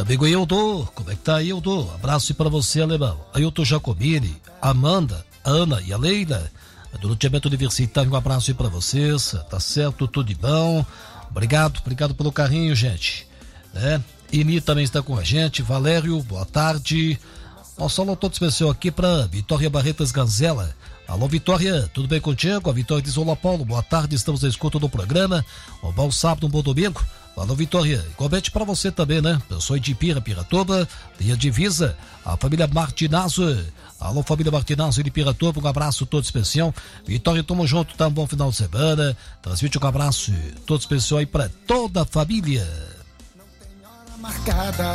amigo Ailton, como é que tá, Ailton? Abraço para você, alemão. Ailton Jacomini, Amanda, Ana e a Leila, do loteamento universitário, um abraço para vocês, tá certo, tudo de bom. Obrigado pelo carinho, gente. Imi também está com a gente, Valério, boa tarde. Nosso alô todo especial aqui para Vitória Barretas Gazela. Alô, Vitória, tudo bem contigo? A Vitória diz: olá, Paulo, boa tarde, estamos à escuta do programa. Um bom sábado, um bom domingo. Alô, Vitória, igualmente para você também, né? Eu sou de Piratoba, tem a divisa, a família Martinazzo. Alô, família Martinazzo de Piratoba, um abraço todo especial. Vitória, tamo junto, tá um bom final de semana. Transmite um abraço todo especial aí para toda a família. Não tem hora marcada,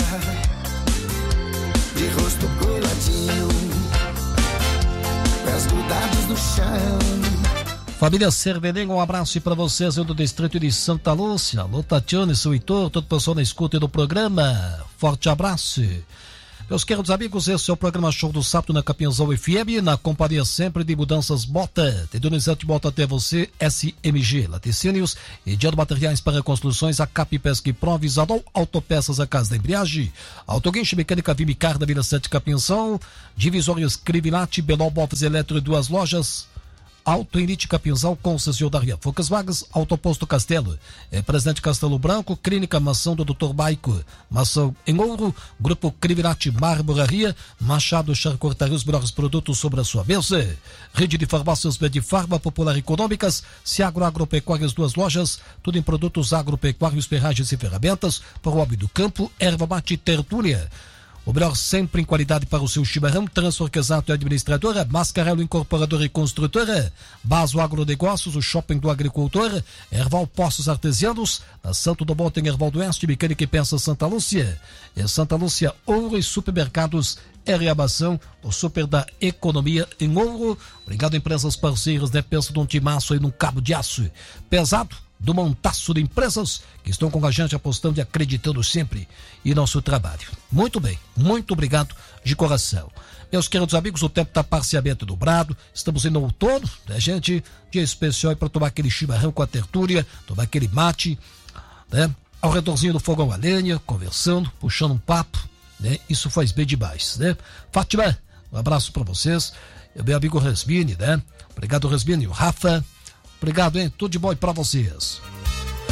de rosto coladinho, pés grudados no chão. Família Cervelengo, um abraço para vocês, eu do distrito de Santa Lúcia. Alô, Tatiana e seu Heitor, todo o pessoal na escuta do programa. Forte abraço. Meus queridos amigos, esse é o programa Show do Sábado na Capinzão FM, na companhia sempre de Mudanças Bota. De Donizete Bota até você, SMG, Laticínios, Ediano Materiais para Construções, a Cap Pesca e Pro, Visador, Autopeças, a Casa da Embreagem, Autoguinche Mecânica Vimicar da Vila 7 Capinzão, Divisórias Crivilate, Belol Móveis Eletro, 2 lojas, Auto Elite Capinzal, concessionária Focas Vagas, Autoposto Castelo, Presidente Castelo Branco, Clínica Mação do Dr. Baico, Mação em Ouro, Grupo Crivilate Marmoraria, Machado Charcortaria, os melhores produtos sobre a sua mesa, Rede de Farmácias Medifarma, Popular Econômicas, Ciagro Agropecuárias, 2 lojas, tudo em produtos agropecuários, ferragens e ferramentas, para o homem do campo, erva mate tertúlia. O melhor sempre em qualidade para o seu chimarrão, Transforquesato e Administradora, Mascarelo Incorporadora e Construtora, Baso Agronegócios, o Shopping do Agricultor, Erval Poços Artesianos, na Santo do Monte, em Erval do Oeste, Mecânica e Peça Santa Lúcia, Santa Lúcia Ouro e Supermercados Reabação, o super da economia em Ouro. Obrigado, empresas parceiras, né? Pensa num timaço aí, num cabo de aço pesado, do montaço de empresas que estão com a gente apostando e acreditando sempre em nosso trabalho. Muito bem, muito obrigado de coração. Meus queridos amigos, o tempo está parcialmente dobrado, estamos em outono, né, gente? Dia especial para tomar aquele chimarrão com a tertúlia, tomar aquele mate, né? Ao redorzinho do fogão a lenha, conversando, puxando um papo, né? Isso faz bem demais, né? Fátima, um abraço para vocês, meu amigo Resmini, né? Obrigado, Resmini, o Rafa. Obrigado, hein? Tudo de bom para vocês.